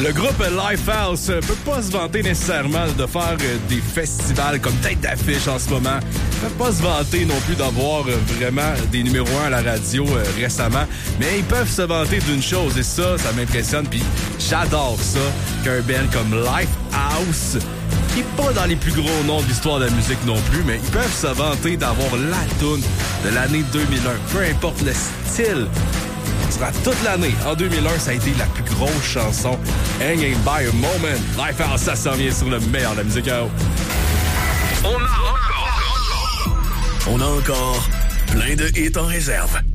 Le groupe Lifehouse peut pas se vanter nécessairement de faire des festivals comme tête d'affiche en ce moment. Peut pas se vanter non plus d'avoir vraiment des numéros 1 à la radio récemment. Mais ils peuvent se vanter d'une chose et ça m'impressionne. Puis j'adore ça qu'un band comme Lifehouse, qui est pas dans les plus gros noms de l'histoire de la musique non plus, mais ils peuvent se vanter d'avoir la toune de l'année 2001. Peu importe le style. Durant toute l'année, en 2001, ça a été la plus grosse chanson. Hanging by a Moment. Lifehouse, ça s'en vient sur le meilleur de la musique. On a encore plein de hits en réserve.